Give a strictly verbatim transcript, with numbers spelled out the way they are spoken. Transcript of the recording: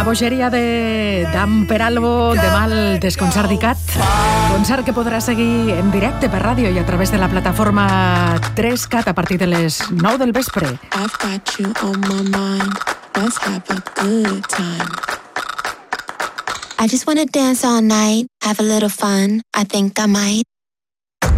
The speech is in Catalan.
La bogeria de Dan Peralbo, demà al Desconcert d'ICAT. Concert que podrà seguir en directe per ràdio i a través de la plataforma tres cat a partir de les nou del vespre. I've got you on my mind. Let's have a good time. I just wanna dance all night, have a little fun. I think I might